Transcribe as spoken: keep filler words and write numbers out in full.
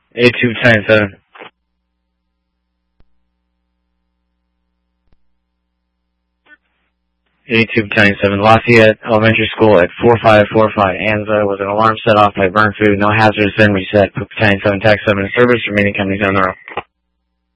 eighty-two Battalion seven. eighty-two Battalion seven, Lafayette Elementary School at four five four five Anza was an alarm set off by burn food. No hazard has been reset. Put Battalion seven, Tac seven in service. Remaining companies on the road.